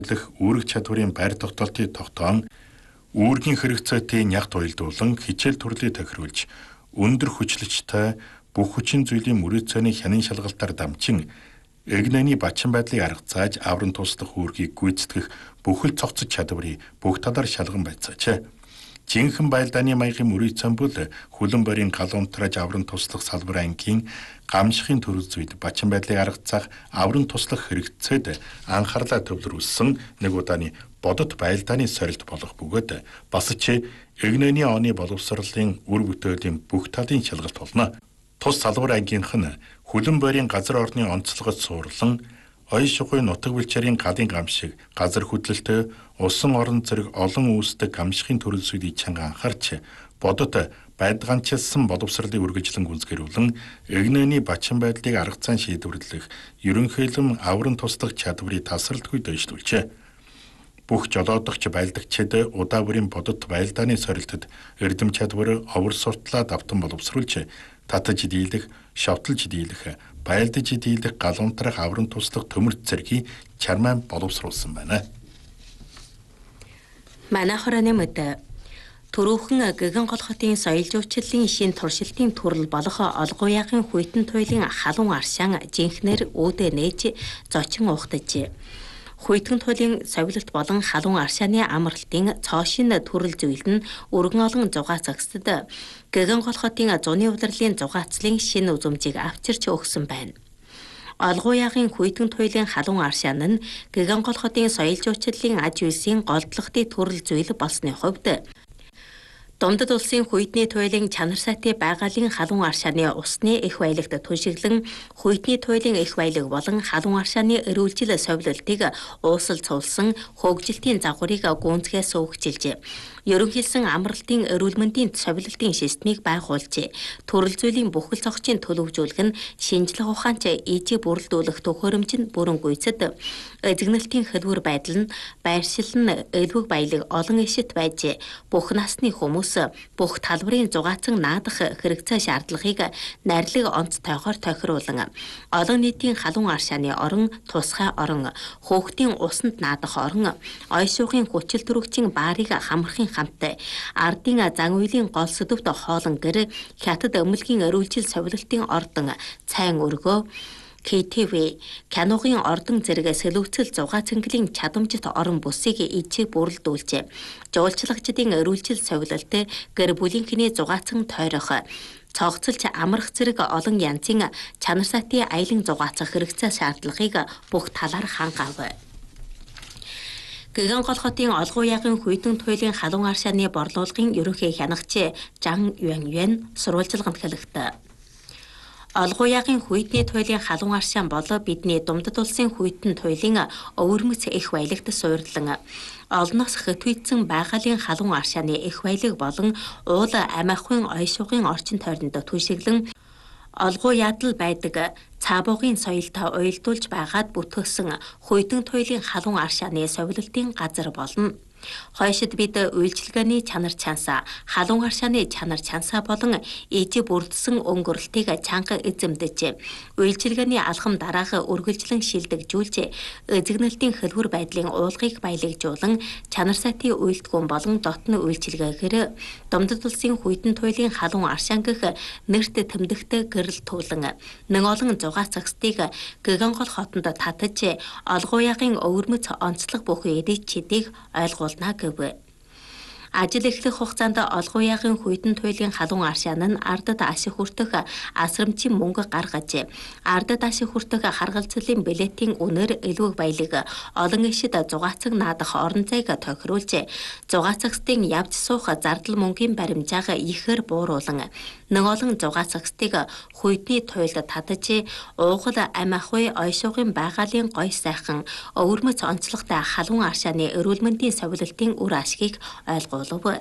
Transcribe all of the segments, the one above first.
үүрэг чадварын байр тогтоолтыг тогтоон үүргийн хэрэгцээтэй нягт уялдуулан хичээл төрлийг тохируулж өндөр хүчлэгчтэй бүх хүчин зүйлийн мөрөөцөөний хянан шалгалтаар дамжин эгнэний бачин байдлыг арга зааж авран туслах үүргийг гүйцэтгэх бүхэл цогцож чадварыг бүх талаар шалган байцаач. Жинхэнэ байлдааны маягийн мөрөөцөн бол хүлэн борийн галуунтрааж авран туслах салбар ангийн гамшихын төрөл зүйл бачин байдлыг арга заах авран туслах хэрэгцээд анхаарлаа төвлөрүүлсэн нэг удааны бодит байлдааны сорилт болох бөгөөд бас ч эгнэний оны боловсролын үр бүтээлийн бүх талын шалгалт болно. Тус салбар ангийнх нь хүлэн борийн газар орны онцлогод суурлан ой шугуй нутаг бэлчээрийн галын гамшиг, газар хөдлөлтөй, усан орон зэрэг олон үүсдэг гамшихын төрөл зүйлийг чанга анхаарч бодот байдганчилсан боловсролыг үргэлжлэн гүйцэтгүүлэн эгнэний бачин байдлыг арга зан шийдвэрлэх ерөнхийлөн авран туслах чадварыг тасралтгүй дэвшлүүлжээ. Бүх жолоодогч байлдагчид удаа бүрийн бодот байлдааны сорилтод эрдэм чадвар овор суртлаа давтан боловсруулж татаж дийлэх, шавталж дийлэх, байлдаж дийлэх галуунтрах авран туслах төмөрт зэргийг чармаан боловсруулсан байна. Манайхаар нэмэд түрүүхэн гэгэн гол хотын соёл жуулчлалын шин туршилтын төрөл болох олгоягийн хүйтэн туйлын халуун аршаан жинхнэр үүдэ нээж зочин ухтаж Хүйтэн туйлын совилт болон халуун аршааны амралтын цоошин төрөл зүйл нь өргөн олон зугаа цагсад гэгэн гол хотын зуны удирлын зугаацлын шинэ үзмжийг авчирч өгсөн байна. Олгоягийн хүйтэн туйлын халуун аршаан нь гэгэн гол хотын соёл жуулчлалын аж үйлсийн голдлогтын төрөл зүйл болсны хувьд Дундад улсын хүйтний туйлын чанар сайтай байгалийн халуун аршааны усны их баялагт түншиглэн хүйтний туйлын их баялаг болон халуун аршааны эрүүлжил совилтыг уусал цулсан хөгжилтийн загварыг гүнзгээс өгчилж ерөнхийлсөн амралтын эрүүл мэндийн совилтын системийг байгуулж төрөл зүйлийн бүхэл зохицын төлөвжүүлэх нь шинжлэх ухаанч ижиг бүрэлдүүлэх төхөөрөмж нь бүрэн гүйцэд эзэгнэлтийн хэлбэр байдал нь байршил нь элбэг баялаг олон ишит байж бүх насны хүмүүс бүх талбарын зугаацсан наадах хэрэгцээ шаардлагыг найрлаг онцтойгоор тохируулан олон нийтийн халуун аршааны орон, тусгай орон, хөөхтийн усанд наадах орон, ой шуухын хүчил төрөгчийн баарыг хамрахын хамт ардын зан үйлийн гол сэдвт хоолон гэр хятад өмөлгийн эрүүлжил совилтын ордон цайн өргөө КТВ киногийн ордон зэрэг сэлүүцэл зугаа цэнгэлийн чадамжит орон бүсийг ижиг бүрэлдүүлж жуулчлагчдын эрүүлжил совилт гэр бүлийнхний зугаацсан тойрох цогцолж амрах зэрэг олон янзын чанар сайтын аялан зугаацах хэрэгцээ шаардлагыг бүх талаар хангав. Гэгэн гол хотын олгоягийн хүйтэн туйлын халуун аршааны борлуулгын ерөнхий хянагч Жан Юань сурвалжилганд хэлэхдээ Олгоягийн хүйтний туйлын халуун аршаан бол бидний Дундад улсын хүйтэн туйлын өвөрмөц их баялагт суйрлан олноос хэтвэцсэн байгалийн халуун аршааны их баялаг болон уул амиахын ой шугын орчин тойронд түншиглэн олгоо ядал байдаг цаабуугийн соёлтой уялдуулж байгаад бүтгэсэн хүйтэн туйлын халуун аршааны совилтын газар болно. Хойшид бид үйлчилгээний чанар чансаа, халуун аршааны чанар чансаа болон ижи бүрдсэн өнгөрлөлтийг чанга эзэмдэж, үйлчилгээний алхам дараах үргэлжлэн шилдэгжүүлж, эзэгнэлтийн хэлбэр байдлын уулгыг баялагжуулан, чанар сайтын үйлдэгүн болон дотны үйлчилгээгээр Дундад улсын хүйтэн туйлын халуун аршаан гэх нэрт тэмдэгтэй гэрэл туулан, нэг олон зугаа цагсдыг гэгэн гол хотонд татаж, олгоягийн өвөрмөц онцлог бүхэн эдийн чидийг ойлгуулна гэв. Ажил эхлэх хугацаанд олгоягийн хүйтэн туйлын халуун аршаан нь ардад ашиг хүртэх асрамжийн мөнгө гаргаж, ардад ашиг хүртэх харгалзлын билетийн үнээр элбэг баялаг олон ишид зугаацсан наадах орон зайг тохируулж, зугаацагчдын явж суух зардал мөнгөний баримжааг ихээр бууруулан, нэг олон зугаацагчдыг хүйтний туйлд татаж, уугал амиахуй ой шугын байгалийн гой сайхан өвөрмөц онцлогтой халуун аршааны эрүүл мэндийн совилтын үр ашгийг ойлгуулв.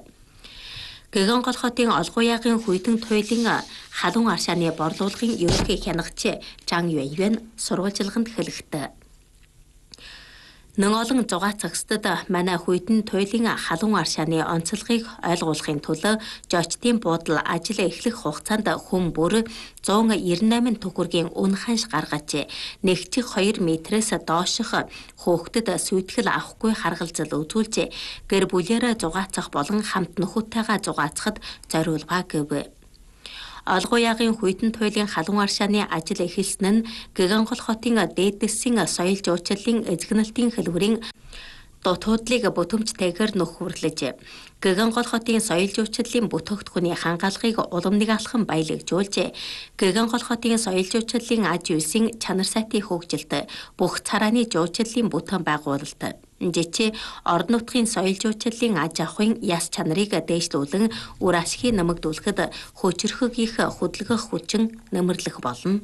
Гэгэн гол хотын олгоягийн хүйтэн туйлын халуун аршааны борлуулгын ерөнхий хянагч Жан Юань сурвалжилганд хэлэхдээ Нэн олон зугаа цагстад манай хүйтэн туйлын халуун аршааны онцлогыг ойлгуулахын тулд жочдын буудал ажил эхлэх хугацаанд хүн бүр 198 төгрөгийн үн ханш гаргаж нэгчих 2 метрээс дооших хөөхдөд сүйтгэл авахгүй харгалзал үзүүлж гэр бүлээрээ зугаацах болон хамт нөхөдтэйгээ зугаацахад зориулгаа гэв. Алгуу ягийн хүйтэн туйлын халуун аршааны ажил эхэлсэн нь Гэгангол хотын дээдэсийн соёл жуулчлалын эзэгнэлтийн хэлбэрийн дутуудлыг бүтэмжтэйгээр нөхөрлөж Гэгангол хотын соёл жуулчлалын бүтээгдэхүүний хангаалгыг уламныг алхам баялагжуулж Гэгангол хотын соёл жуулчлалын аж үйлсийн чанар сайтын хөгжилт бүх царааны жуулчлалын бүтээн байгуулалт жичи орон нутгийн соёл жуулчлалын аж ахуйн яс чанарыг дээшлүүлэн үр ашгийг нэмэгдүүлэхэд хүчрхэг их хөдөлгөх хүчин нэмэрлэх болно.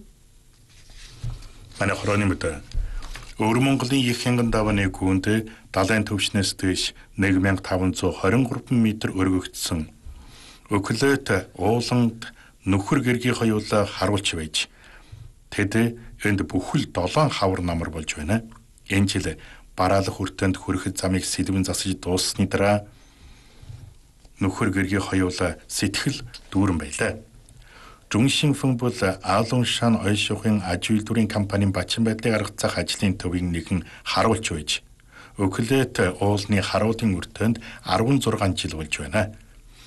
Манай хорооны мэд Өвөр Монголын их хянган давааны гүнд далайн төвчнөөс дээш 1523 м өргөгдсөн өглөөт ууланд нөхөр гэргийн хоёулаа харуулж байж тэд энд бүхэл 7 хавар намар болж байна. Энэ жил бараалах хүртэнд хүрэхэд замыг сэлвэн засаж дууссаны дараа нөхөр гэргийн хоёулаа сэтгэл дүүрэн байлаа. Жуншинфэн бол Аалуншан ойшихын аж үйлдвэрийн компанийн бачин байдлыг аргацах ажлын төвийн нэгэн харуулж байж өглөөт уулны харуулын үртэнд 16 жил болж байна.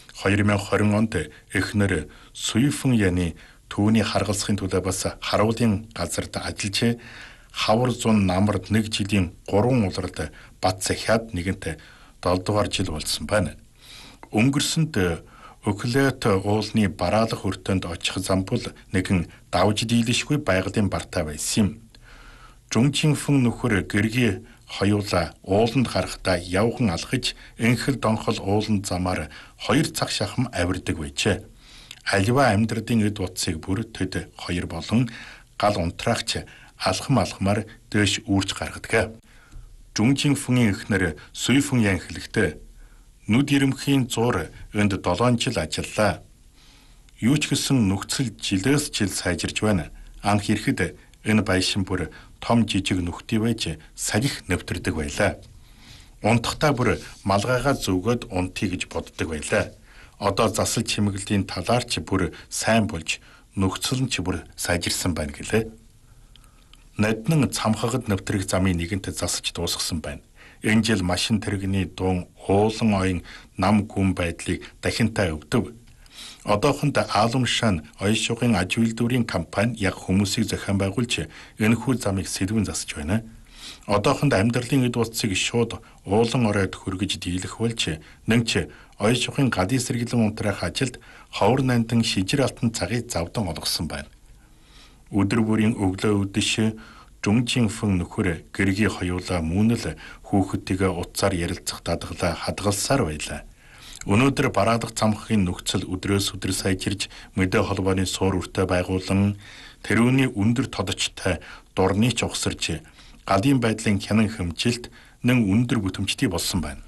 2020 онд эхнэр Суйфэн яны түүний харгалзахын төлөө бас харуулын газарт ажиллаж хавар зун намард 1 жилийн 3 улиралд бат захиад нэгэнт 7 дугаар жил болсон байна. Өнгөрсөнд өглөөт уулны бараалах өртөнд очих зам бол нэгэн давж дийлэшгүй байгалийн бартай байсан юм. Жунчинфэн нөхөр гэргийн хоёулаа ууланд гарахдаа явхан алхаж энхэл донхол ууланд замаар 2 цаг шахам авирдаг байжээ. Аливаа амьдралын эд утсыг бүр тэд 2 болон гал унтраагч алхам алхмаар дээш үүрч гаргадаг. Жунчинфэнийн эхнэр Суйфэн ян хэлэхдээ нүд ирэмхийн зур энд 7 жил ажиллаа. Юу ч гэсэн нөхцөл жилээс жил сайжирж байна. Анх ирэхэд энэ байшин бүр том жижиг нүхтэй байж салхи нэвтэрдэг байлаа. Унтахтаа бүр малгайгаа зүгөөд унтъя гэж боддог байлаа. Одоо засал чимэглэлийн талаар ч бүр сайн болж нөхцөл нь ч бүр сайжирсан байна гэлээ. Наднан цамхагад нэвтрэх замын нэгэнт засаж дуусгасан байна. Энэ жил машин тэрэгний дуун уулан оён нам гүн байдлыг дахинтай өвдөв. Одоохонд Аалуншан ойшихын аж үйлдвэрийн компани яг хүмүүсийг зохион байгуулж энэхүү замыг сэлвэн засаж байна. Одоохонд амьдралын эд утсыг шууд уулан оройд хөргөж дийлэх болж нэмч ойшихын гадийн сэргэлэн унтраах ажилд ховор нандин шижир алтан цагийг завдан олгосон байна. Өдөр бүрийн өглөө үдэш Жунчинфэн нөхөр гэргийн хоёулаа мөнөл хүүхэдтэйгээ утсаар ярилцах дадгалаа хадгалсаар байлаа. Өнөөдөр бараадах цамхгийн нөхцөл өдрөөс өдөр сайжирж мэдээ холбооны суур үртэй байгуулан тэрүүний өндөр тодочтой дурны ч ухсарч гадийн байдлын хянан хэмжилт нэн өндөр бүтэмжтэй болсон байна.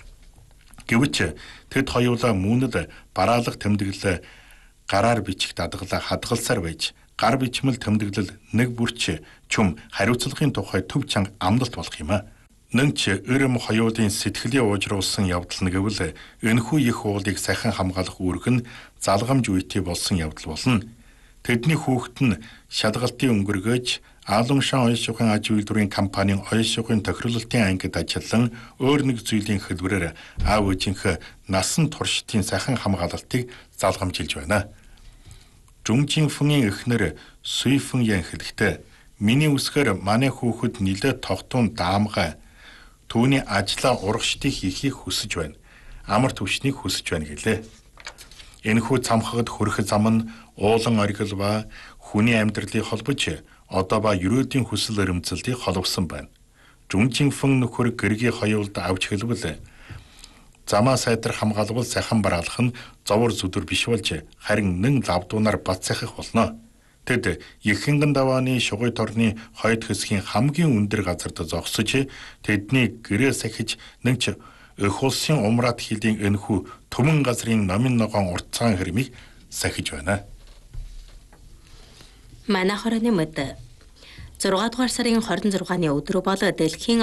Гэвч тэд хоёулаа мөнөл бараалах тэмдэглэл гараар бичих дадгалаа хадгалсаар байж гар бичмэл тэмдэглэл нэг бүрч чүм хариуцлагын тухай төв чанга амлалт болох юм а. Нэнч эрэм хоёулын сэтгэлийн уужруулсан явдал нь гэвэл энэхүү их уулыг сайхан хамгаалах үүрэг нь залгамж үйтэй болсон явдал болно. Тэдний хүүхэд нь шалгалтын өнгөргөөж Аалуншан ойшихын аж үйлдвэрийн компанийн ойшихын тохируулалтын ангид ажиллан өөр нэг зүйлийн хэлбэрээр аав ээжийнх насан туршдын сайхан хамгаалалтыг залгамжилж байна. Жунчинфэнийн эхнэр Суйфэн ян хэлэхдээ миний үсгээр манай хүүхэд нилээ тогтун даамгай түүний ажлаа урагшдыг хийхийг хүсэж байна. Амар төвшнийг хүсэж байна гэлээ. Энэхүү цамхагад хүрэх зам нь уулан оргил ба хүний амьдралыг холбож одоо ба ерөөдийн хүсэл эрмэлзлийг холбосон байна. Жунчинфэн нөхөр гэргийн хоёулд авч хэлбэл замаа сайдар хамгаалбал сайхан бараалах нь зовор зүдүр биш болж харин нэн лавдуунаар бат сайхах болно. Тэд их хянган давааны шугуй торны хойд хэсгийн хамгийн өндөр газарт зогсож тэдний гэрээ сахиж нэнч өх улсын умраад хилийн энэхүү төмөн газрын номын ногоон урт цагаан хэрмийг сахиж байна. Манай хорооны мэд 6 дугаар сарын 26-ны өдөр бол дэлхийн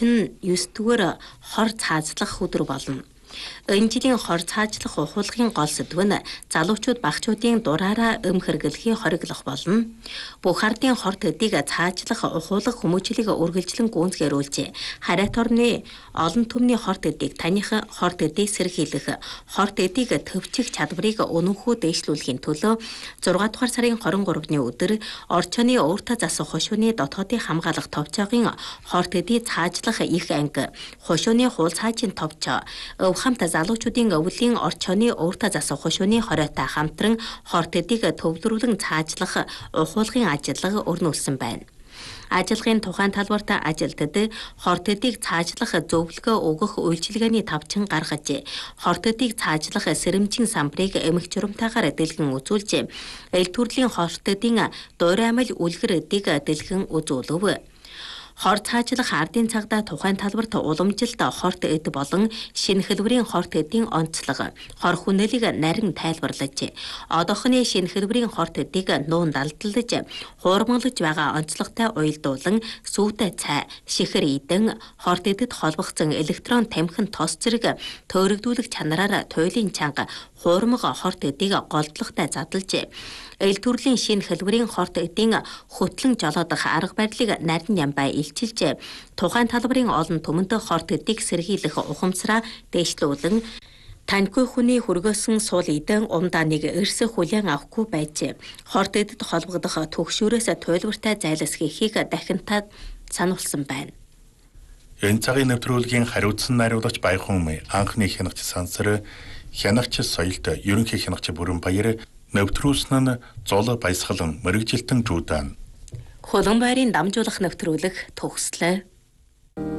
39-р хор цаазлах өдөр болно. Энэ жилийн хор цаажлах ухуулгын гол сэдв нь залуучууд багчуудын дураараа эм хэрэглэхийг хориглох болно. Бүх ардын хор төдийг цаажлах ухуулга хүмүүжлийг үргэлжлэн гүйцэтгүүлж, харайт орны олон түмний хор төдийг таних, хор төдийг сэргийлэх, хор төдийг төвчих чадварыг өнөөхөө дэвшлүүлэхийн төлөө 6 дугаар сарын 23-ны өдөр орчооны өөртөө засах хошууны дотоодын хамгаалах товчоогийн хор төдийг цаажлах их анги, хошууны хуул цаажийн товчоо, хамт залуучуудын өвлийн орчооны өөртөө засах хошууны хоройтой хамтран хор төдийг төвлөрүүлэн цаажлах ухуулгын ажиллага өрнүүлсэн байна. Ажиллагын тухайн талбарт ажилтнууд хор төдийг цаажлах зөвлөгөө өгөх үйлчилгээний тавчин гаргаж, хор төдийг цаажлах сэрэмжийн самбарыг эмх журамтайгаар дэлгэн үзүүлж, эл төрлийн хор төдийн дуураймал үлгэр эдийг дэлгэн үзүүлв. Хор цаажлах ардын цагдаа тухайн талбарт уламжилт хорт эд болон шинэ хэлбэрийн хорт эдийн онцлог, хор хүнэлийг нарийн тайлбарлаж, одоохны шинэ хэлбэрийн хорт эдийг нуун далдалж, хуурмалж байгаа онцлогтой уялдуулан сүйтэй цай, шихэр идэн, хорт эдэд холбогдсон электрон тамхин тос зэрэг төөрөгдүүлэх чанараар туйлын чанга хуурмаг хорт эдийг голдлоготой задлж, эл төрлийн шинэ хэлбэрийн хорт эдийн хөтлөн жолоодох арга барилыг нарийн ямбай илчилж, тухайн талбарын олон түмэнд хорт эдийг сэргийлэх ухамсараа дэвшлүүлэн, таньгүй хүний хөргөөсөн суул идэн умдааныг эрс хүлээн авахгүй байж, хорт эдэд холбогдох төгшөөрөөс туйлбартай зайлс хийхийг дахинтад сануулсан байна. Энэ цагийн нэвтрүүлгийн хариуцсан найруулагч Баяхан Умэй, анхны хянагч Сансар, хянагч Соёлт, ерөнхий хянагч Бүрэн Баяр, нэвтрүүлсэн нь Зул Баясгалан, мэрэгжилтэн Жуудан. Хөлөн байрын дамжуулах нэвтрүүлэг төгслөө.